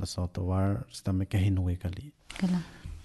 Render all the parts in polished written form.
la so to war stame ke hinwe kali kala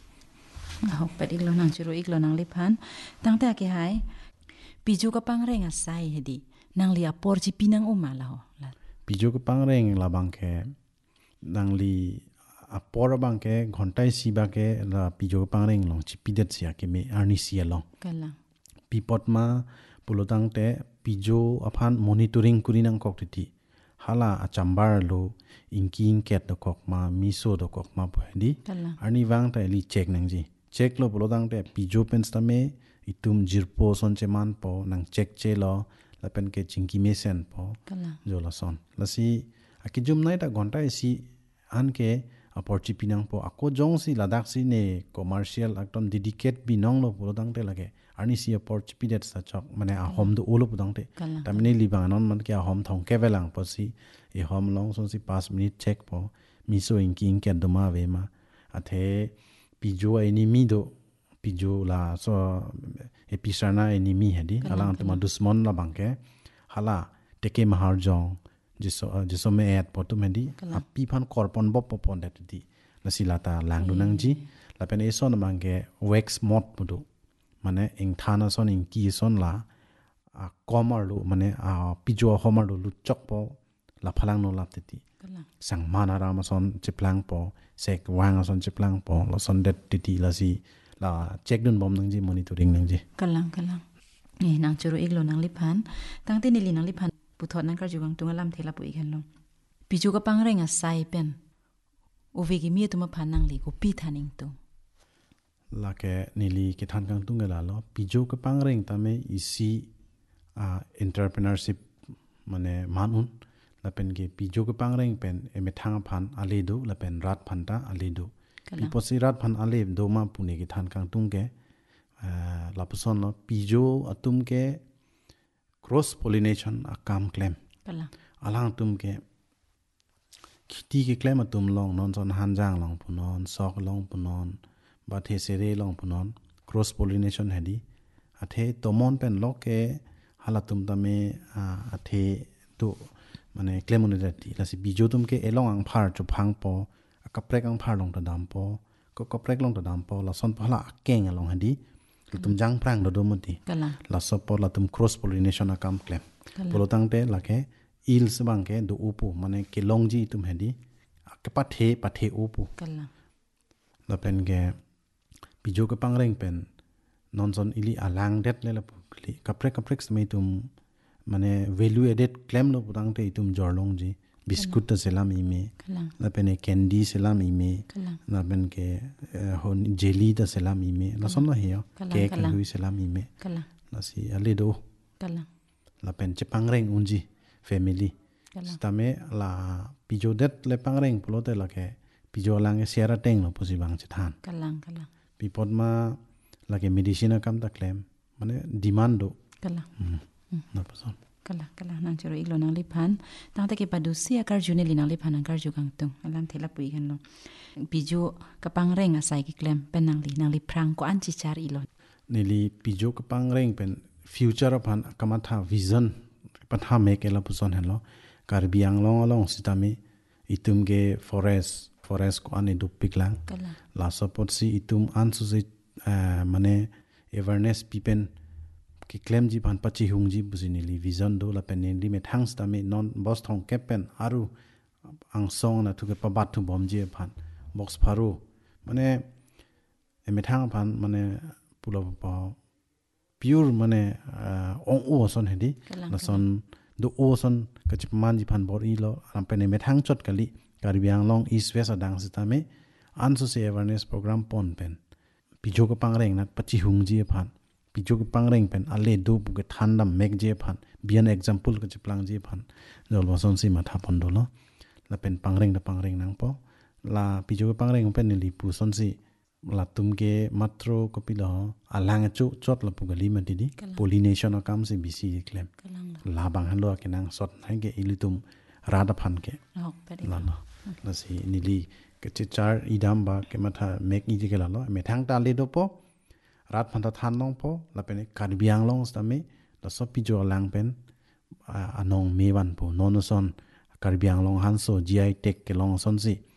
ho pet iglo nang churu iglo nang lipan tang ta ke hai piju ka pangreng asai hedi nang li apor chi pinang umala ho la piju ka pangreng la bang ke nang li apor bang ke ghontai si ba ke la piju ka pangreng long chi pidet sia ke me arni sia long kala pipot ma pulotang te pijo aphan monitoring kurinang kok ti hala achambar lo inking ket do kok ma miso do kok ma phedi kala arni wang ta li check nang ji check lo pulotang te pijo pens ta me itum jirpo son che man po nang check che lo la pen ke chingki me sen po kala jo la son la si akijum nai ta gonta si an ke aporchi pinang po ako jong si ladak si ne commercial akton dedicate binong lo pulotang te lage arni si aporchi pidet sa chok mane a hom do ulo pudang te tamne libang non man ke a hom thong ke velang po si e hom long son si 5 minute check po miso inking ket do ma ve ma athe pijo enemy do pijo la so episana enemy hedi alang te ma dusmon la bangke hala teke mahar jong jiso me et potu mendi api phan korpon bop popon dat di la silata lang du nang ji la pen eson mangke wax mod pudu mane ing thana son ing ki son la a komar lu mane a pijo homar lu chok po la phalang no lap ti sang mana ram son chiplang po sek wang son chiplang po la son det ti la si la check dun bom nang ji monitoring nang ji kalang ni nang churu iglo nang lipan tang te ni li nang lipan puthot nang kar jugang tunga lam thela pu ikhan long piju ka pangreng asai pen uvi gi mi tuma phanang li ko pi thaning tu la ke nili ke than kang tunga la lo pijo ka pangreng ta me isi entrepreneurship mane manun la pen ge pijo ka pangreng pen eme thang phan ale do la pen rat phan ta ale do pipo si rat phan ale do ma pune ge than kang tung ke la puson lo pijo atum ke cross pollination akam claim kala alang tum ke khiti ke claim atum long non son hanjang long punon sok long punon ba the sere long punon cross pollination hedi athe tomon pen lok ke halatum tame athe to mane claim on that la si bijo tum ke elong ang phar chu phang po akaprek ang phar long ta dam po ko kaprek long ta dam po la son phala akeng along hedi tum jang prang do moti la support la tum cross pollination akam claim polotang te la ke il sabang ke do upu mane ke longji tum hedi ke pathe upu la pen ke pijo ke pangreng pen non son ili alang det le la pukli kaprek sme tum mane value added claim lo putang te tum jorlong ji biscuit ta selam ime la pen candy selam ime la pen ke hon jelly ta selam ime la son la hiyo cake lui selam ime la si ale do la pen che pangreng unji family stame la pijo det le pangreng plote la ke pijo lang siara teng lo pusi bang chethan kalang pipot ma la ke medicine kam ta claim mane demand do na pason kala nang churu iglo nang lipan tang ta ke padu si akar june li nang lipan angkar jugang tung alam thela pui kan lo pijo kapang reng asai ki claim penang li prang ko anchi char ilo nili pijo kapang reng pen future of an kamatha vision patha make ela puson hello karbiang long sitami itum ge forest ko ane du piklang la support si itum ansu se mane awareness pipen ki claim ji pan pachi hungji buzinili vision do la peneli me thangs ta me non boss thong kepen aru ang song na tu ke pabat tu bomji phan box pharu mane me thang phan mane pulo pa pure mane ong o son hedi la son do o son ka chip man ji phan bor i lo am pene me thang chot kali karbiang long east west adang sita me ansu se awareness program pon pen pijo ko pangreng na pachi hungji phan pijo ko pangreng pen ale do bu ke thandam mek je phan bian example ko chiplang je phan jol wason si matha pon do lo la pen pangreng nang po la pijo ko pangreng pen li pu son si la tumke matro ko pilo alang chu chot la pu gali ma didi pollination akam se bisi claim la bang han lo ke nang sot hai ke ilitum rada phan ke la si nili ke char idam ba ke matha mek ni ke la lo me thang ta le do po rat phan ta than long po la pen karbiang long sta me la so pi jo lang pen anong me wan po non son karbiang long han so gi tech ke long son si